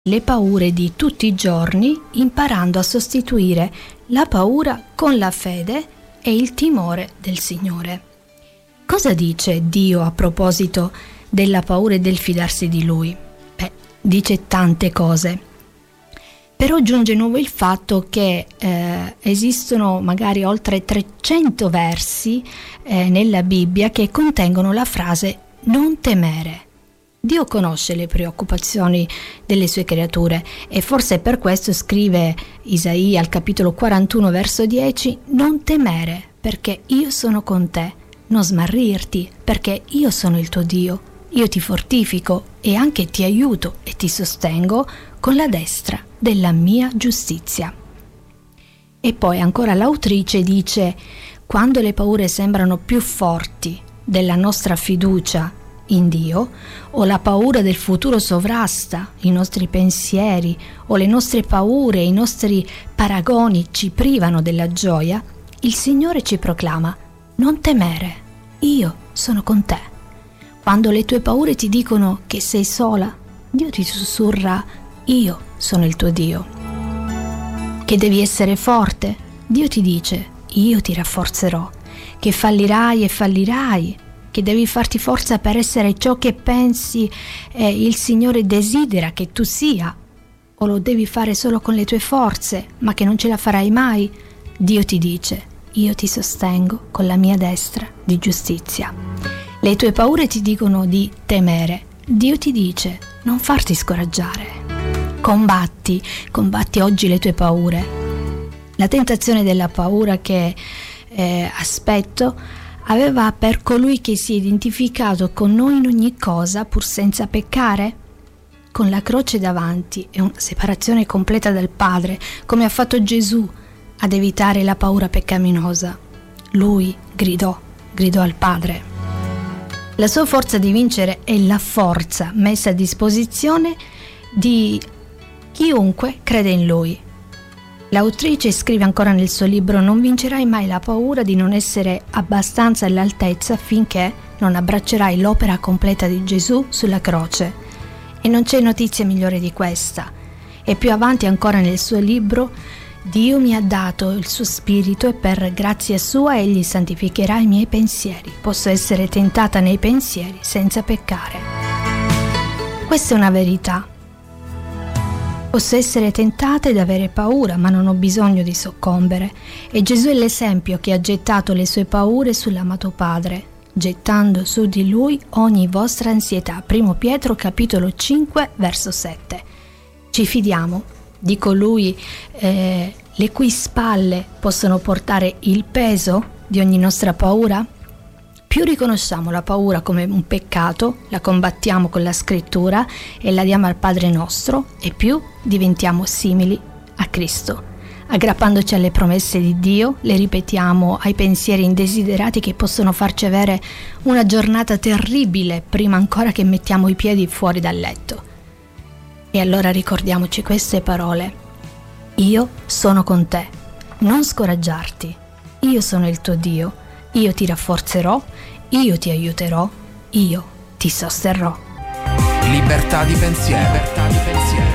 le paure di tutti i giorni, imparando a sostituire la paura con la fede e il timore del Signore. Cosa dice Dio a proposito della paura e del fidarsi di Lui? Dice tante cose, però aggiunge nuovo il fatto che esistono magari oltre 300 versi nella Bibbia che contengono la frase non temere. Dio conosce le preoccupazioni delle sue creature e forse per questo scrive Isaia al capitolo 41 verso 10: non temere, perché io sono con te, non smarrirti, perché io sono il tuo Dio, io ti fortifico e anche ti aiuto e ti sostengo con la destra della mia giustizia. E poi ancora l'autrice dice: quando le paure sembrano più forti della nostra fiducia in Dio, o la paura del futuro sovrasta i nostri pensieri, o le nostre paure, i nostri paragoni ci privano della gioia, il Signore ci proclama: non temere, io sono con te. Quando le tue paure ti dicono che sei sola, Dio ti sussurra: io sono il tuo Dio. Che devi essere forte, Dio ti dice: io ti rafforzerò. Che fallirai e fallirai, che devi farti forza per essere ciò che pensi il Signore desidera che tu sia, o lo devi fare solo con le tue forze, ma che non ce la farai mai, Dio ti dice: io ti sostengo con la mia destra di giustizia. Le tue paure ti dicono di temere, Dio ti dice: non farti scoraggiare, combatti oggi le tue paure. La tentazione della paura che aspetto aveva per colui che si è identificato con noi in ogni cosa pur senza peccare? Con la croce davanti e una separazione completa dal Padre, come ha fatto Gesù ad evitare la paura peccaminosa. Lui gridò al Padre. La sua forza di vincere è la forza messa a disposizione di chiunque crede in Lui. L'autrice scrive ancora nel suo libro: non vincerai mai la paura di non essere abbastanza all'altezza finché non abbraccerai l'opera completa di Gesù sulla croce. E non c'è notizia migliore di questa. E più avanti ancora nel suo libro: Dio mi ha dato il suo spirito e per grazia sua egli santificherà i miei pensieri. Posso essere tentata nei pensieri senza peccare. Questa è una verità. Posso essere tentata ed avere paura, ma non ho bisogno di soccombere. E Gesù è l'esempio che ha gettato le sue paure sull'amato Padre, gettando su di Lui ogni vostra ansietà. 1 Pietro capitolo 5 verso 7. Ci fidiamo di colui le cui spalle possono portare il peso di ogni nostra paura? Più riconosciamo la paura come un peccato, la combattiamo con la scrittura e la diamo al Padre nostro, e più diventiamo simili a Cristo. Aggrappandoci alle promesse di Dio, le ripetiamo ai pensieri indesiderati che possono farci avere una giornata terribile prima ancora che mettiamo i piedi fuori dal letto. E allora ricordiamoci queste parole: io sono con te, non scoraggiarti, io sono il tuo Dio. Io ti rafforzerò, io ti aiuterò, io ti sosterrò. Libertà di pensiero.